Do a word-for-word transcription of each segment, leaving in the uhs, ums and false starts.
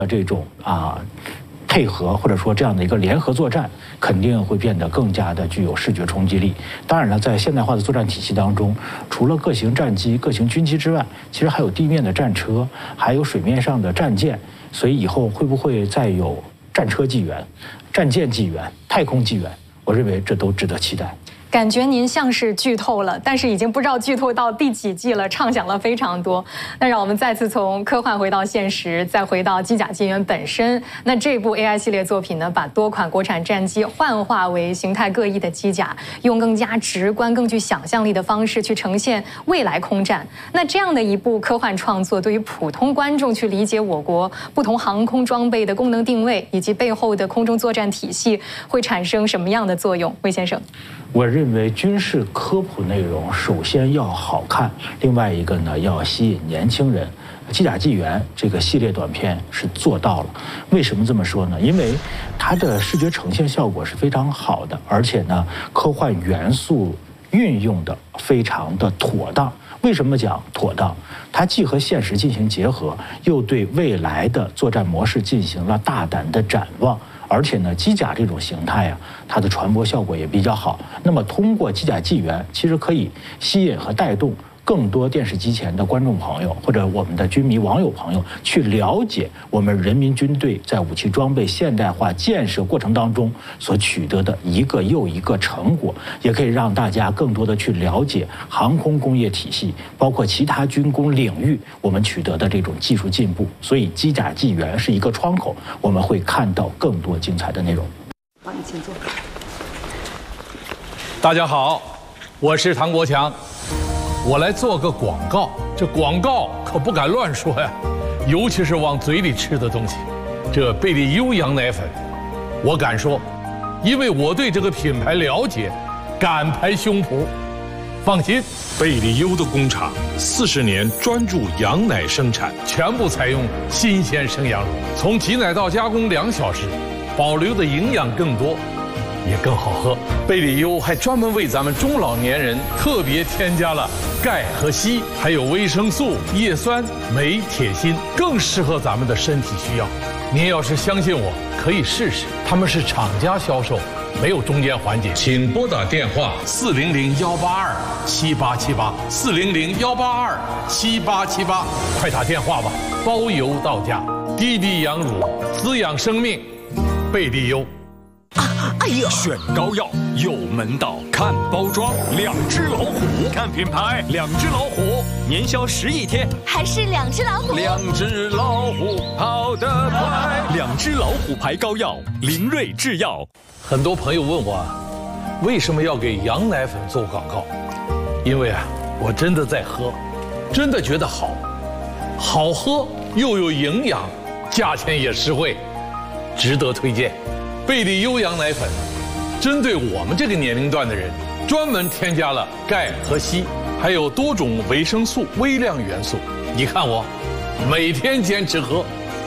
这种啊配合或者说这样的一个联合作战，肯定会变得更加的具有视觉冲击力。当然了，在现代化的作战体系当中，除了各型战机、各型军机之外，其实还有地面的战车，还有水面上的战舰。所以以后会不会再有战车纪元、战舰纪元、太空纪元？我认为这都值得期待。 感觉您像是剧透了，但是已经不知道剧透到第几季了，畅想了非常多。那让我们再次从科幻回到现实，再回到机甲纪元本身。那这部 A I 系列作品呢，把多款国产战机幻化为形态各异的机甲，用更加直观、更具想象力的方式去呈现未来空战。那这样的一部科幻创作，对于普通观众去理解我国不同航空装备的功能定位以及背后的空中作战体系，会产生什么样的作用？魏先生。 我认为军事科普内容首先要好看，另外一个呢要吸引年轻人。机甲纪元这个系列短片是做到了。为什么这么说呢？因为它的视觉呈现效果是非常好的，而且呢科幻元素运用的非常的妥当。为什么讲妥当？它既和现实进行结合，又对未来的作战模式进行了大胆的展望。而且呢，机甲这种形态啊，它的传播效果也比较好。那么通过机甲纪元，其实可以吸引和带动更多电视机前的观众朋友或者我们的军迷网友朋友去了解我们人民军队在武器装备现代化建设过程当中所取得的一个又一个成果，也可以让大家更多的去了解航空工业体系，包括其他军工领域我们取得的这种技术进步。所以机甲纪元是一个窗口，我们会看到更多精彩的内容。 好，你请坐。 大家好，我是唐国强。我来做个广告，这广告可不敢乱说呀，尤其是往嘴里吃的东西。这贝利优羊奶粉，我敢说，因为我对这个品牌了解，敢拍胸脯。放心， 贝利优的工厂四十年专注羊奶生产， 全部采用新鲜生羊乳，从挤奶到加工两小时，保留的营养更多。也更好喝。贝利优还专门为咱们中老年人特别添加了钙和硒，还有维生素、叶酸、镁、铁、锌，更适合咱们的身体需要。您要是相信我，可以试试。他们是厂家销售，没有中间环节。请拨打电话四零零幺八二七八七八四零零幺八二七八七八，快打电话吧，包邮到家。滴滴羊乳滋养生命，贝利优。 啊！哎呀， 选膏药有门道，看包装，两只老虎；看品牌，两只老虎，年销十亿天， 还是两只老虎。 两只老虎跑得快，两只老虎牌膏药，林瑞制药。 很多朋友问我，为什么要给羊奶粉做广告？因为啊，我真的在喝，真的觉得好，好喝又有营养，价钱也实惠，值得推荐。贝利优羊奶粉针对我们这个年龄段的人，专门添加了钙和硒，还有多种维生素、微量元素。你看我每天坚持喝。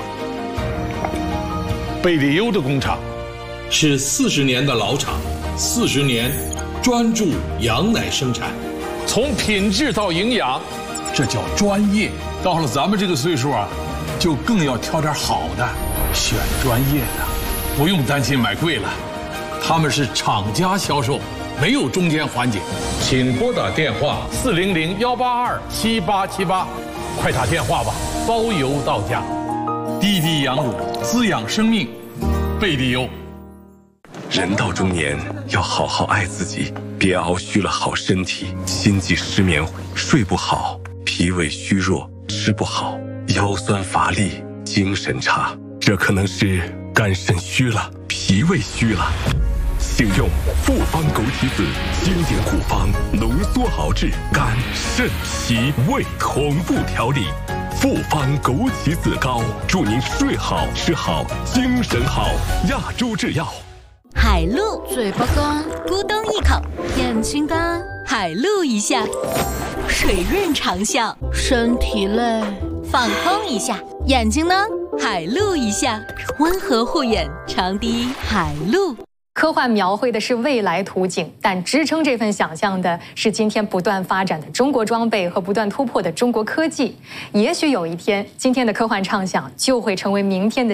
贝利优的工厂是四十年的老厂，四十年专注羊奶生产，从品质到营养，这叫专业。到了咱们这个岁数啊，就更要挑点好的，选专业的。不用担心买贵了，他们是厂家销售，没有中间环节。请拨打电话四零零幺八二七八七八，快打电话吧，包邮到家。滴滴羊乳滋养生命，贝利优。 人到中年要好好爱自己，别熬虚了好身体，心悸失眠，睡不好，脾胃虚弱，吃不好，腰酸乏力，精神差，这可能是肝肾虚了，脾胃虚了。请用复方枸杞子经典古方浓缩熬制肝肾脾胃同步调理，复方枸杞子膏，祝您睡好吃好精神好。亚洲制药。 海陆嘴巴干，咕咚一口；眼睛干，海陆一下；水润长效，身体累，放空一下；眼睛呢，海陆一下，温和护眼，长滴海陆。 科幻描绘的是未来图景，但支撑这份想象的是今天不断发展的中国装备和不断突破的中国科技。也许有一天，今天的科幻畅想就会成为明天的